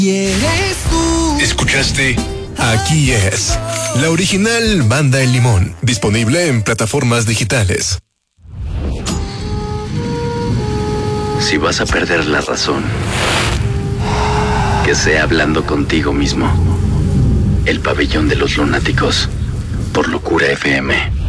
¿Quieres tú? ¿Escuchaste? Aquí es la original Banda El Limón, disponible en plataformas digitales. Si vas a perder la razón, que sea hablando contigo mismo. El Pabellón de los Lunáticos, por Locura FM.